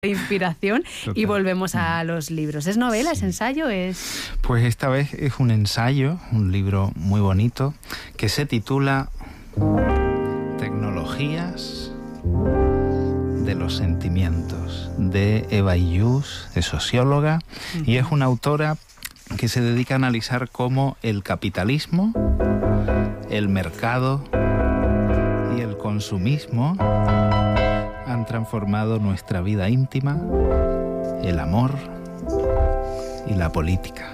inspiración. Total. Y volvemos a los libros. ¿Es novela? Sí. ¿Es ensayo? Pues esta vez es un ensayo, un libro muy bonito, que se titula Tecnologías de los sentimientos, de Eva Illouz, es socióloga, y es una autora que se dedica a analizar cómo el capitalismo, el mercado y el consumismo han transformado nuestra vida íntima, el amor y la política.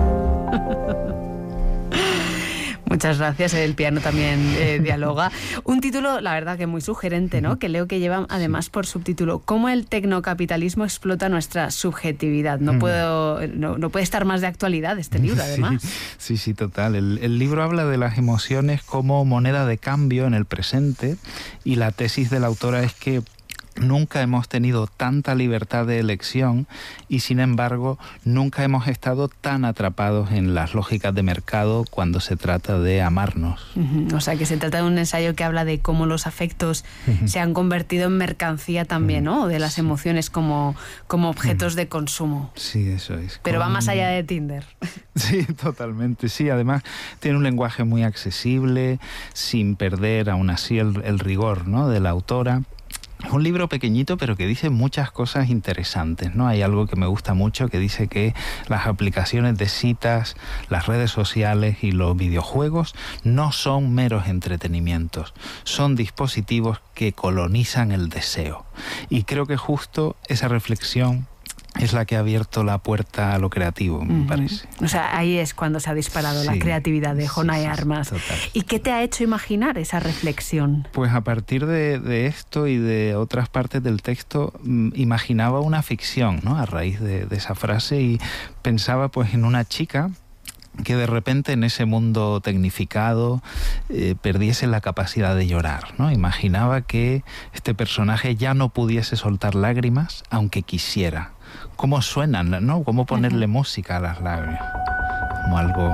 Muchas gracias, el piano también dialoga. Un título, la verdad, que muy sugerente, ¿no? Que leo que lleva además por subtítulo ¿Cómo el tecnocapitalismo explota nuestra subjetividad? No puede estar más de actualidad este libro, además. Sí, total. El libro habla de las emociones como moneda de cambio en el presente, y la tesis de la autora es que nunca hemos tenido tanta libertad de elección y, sin embargo, nunca hemos estado tan atrapados en las lógicas de mercado cuando se trata de amarnos. O sea, que se trata de un ensayo que habla de cómo los afectos se han convertido en mercancía también, ¿no? De las emociones como objetos de consumo. Sí, eso es. Pero va más allá de Tinder. Sí, totalmente. Sí, además tiene un lenguaje muy accesible, sin perder aún así el rigor, ¿no?, de la autora. Es un libro pequeñito, pero que dice muchas cosas interesantes, ¿no? Hay algo que me gusta mucho, que dice que las aplicaciones de citas, las redes sociales y los videojuegos no son meros entretenimientos, son dispositivos que colonizan el deseo. Y creo que justo esa reflexión es la que ha abierto la puerta a lo creativo, me parece. O sea, ahí es cuando se ha disparado la creatividad de Jonay Armas. Total. ¿Y qué te ha hecho imaginar esa reflexión? Pues a partir de esto y de otras partes del texto, imaginaba una ficción, ¿no?, a raíz de esa frase, y pensaba pues en una chica que de repente en ese mundo tecnificado perdiese la capacidad de llorar, ¿no? Imaginaba que este personaje ya no pudiese soltar lágrimas aunque quisiera. ¿Cómo suenan, no? ¿Cómo ponerle música a las lágrimas? Como algo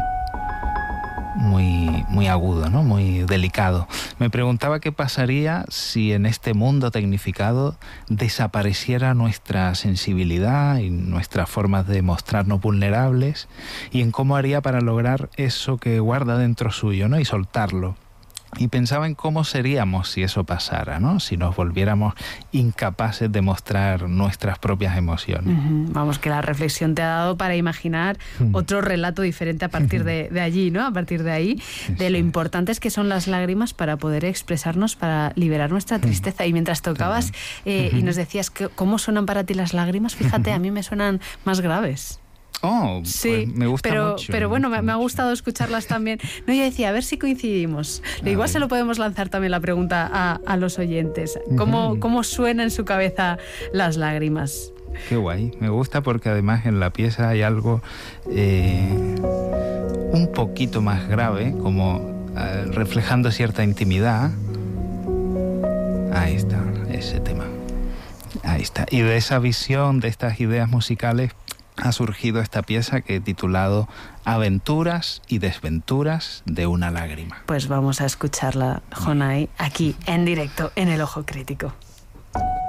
muy agudo, ¿no?, muy delicado. Me preguntaba qué pasaría si en este mundo tecnificado desapareciera nuestra sensibilidad y nuestras formas de mostrarnos vulnerables, y en cómo haría para lograr eso que guarda dentro suyo, ¿no?, y soltarlo. Y pensaba en cómo seríamos si eso pasara, ¿no?, si nos volviéramos incapaces de mostrar nuestras propias emociones. Vamos, que la reflexión te ha dado para imaginar otro relato diferente a partir de allí, ¿no? A partir de ahí, de lo importantes que son las lágrimas para poder expresarnos, para liberar nuestra tristeza. Y mientras tocabas y nos decías cómo suenan para ti las lágrimas, fíjate, a mí me suenan más graves. Oh, sí, pues me gusta mucho. Pero bueno, me ha gustado escucharlas también. No, yo decía, a ver si coincidimos. Igual se lo podemos lanzar también la pregunta a los oyentes. ¿Cómo suena en su cabeza las lágrimas? Qué guay. Me gusta porque además en la pieza hay algo un poquito más grave, como reflejando cierta intimidad. Ahí está, ese tema. Ahí está. Y de esa visión, de estas ideas musicales, ha surgido esta pieza que he titulado Aventuras y desventuras de una lágrima. Pues vamos a escucharla, Jonay, aquí en directo en El Ojo Crítico.